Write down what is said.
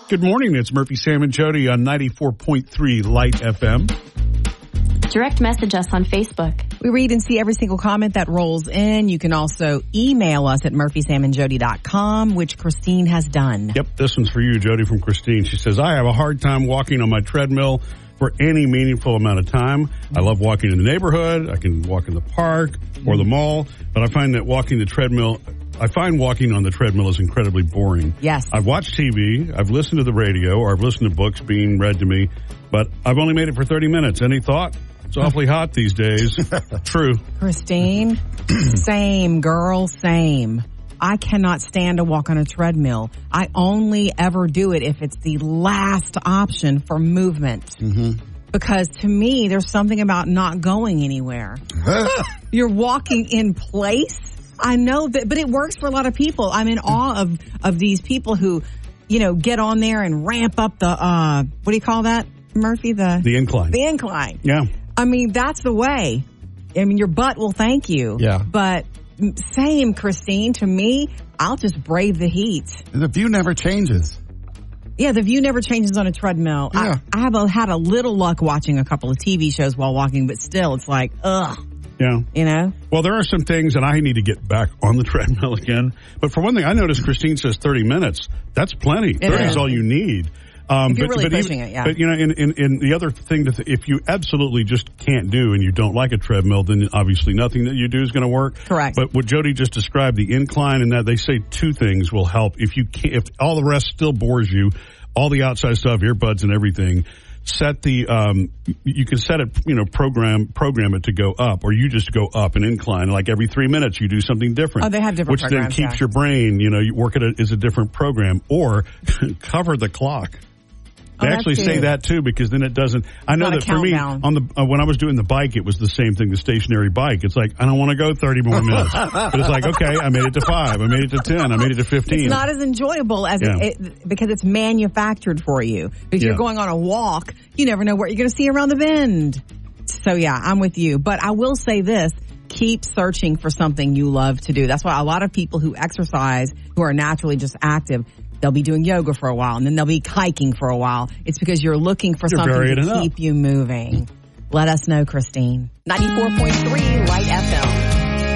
Good morning. It's Murphy, Sam, and Jody on 94.3 Light FM. Direct message us on Facebook. We read and see every single comment that rolls in. You can also email us at murphysamandjody.com, which Christine has done. Yep, this one's for you, Jody, from Christine. She says, I have a hard time walking on my treadmill for any meaningful amount of time. I love walking in the neighborhood. I can walk in the park or the mall, but I find that walking on the treadmill is incredibly boring. Yes. I've watched TV, I've listened to the radio, or I've listened to books being read to me, but I've only made it for 30 minutes. Any thought? It's awfully hot these days. True. Christine, same, girl, same. I cannot stand to walk on a treadmill. I only ever do it if it's the last option for movement. Mm-hmm. Because to me, there's something about not going anywhere. You're walking in place. I know that, but it works for a lot of people. I'm in awe of these people who, get on there and ramp up the, what do you call that, Murphy? The incline. The incline. Yeah. I mean, that's the way. I mean, your butt will thank you. Yeah. But same, Christine, to me, I'll just brave the heat. The view never changes. Yeah, the view never changes on a treadmill. Yeah. I have had a little luck watching a couple of TV shows while walking, but still, it's like, ugh. Yeah. Well, there are some things, and I need to get back on the treadmill again. But for one thing, I noticed Christine says 30 minutes. That's plenty. 30 is all you need. If you're really pushing it, yeah. But, in the other thing, if you absolutely just can't do and you don't like a treadmill, then obviously nothing that you do is going to work. Correct. But what Jody just described, the incline and that, they say two things will help. If all the rest still bores you, all the outside stuff, earbuds and everything, you can set it, program it to go up, or you just go up an incline. Like every 3 minutes, you do something different. Oh, they have different programs, which then keeps your brain, you work at it as a different program, or cover the clock. They actually say that too, because then it doesn't. I know that for me, when I was doing the bike, it was the same thing. The stationary bike, it's like I don't want to go 30 more minutes, but it's like okay, I made it to 5, I made it to 10, I made it to 15. It's not as enjoyable as because it's manufactured for you. If you're going on a walk, you never know what you're going to see around the bend. So yeah, I'm with you. But I will say this: keep searching for something you love to do. That's why a lot of people who exercise, who are naturally just active, they'll be doing yoga for a while, and then they'll be hiking for a while. It's because you're looking for something to keep you moving. Let us know, Christine. 94.3 Light FM.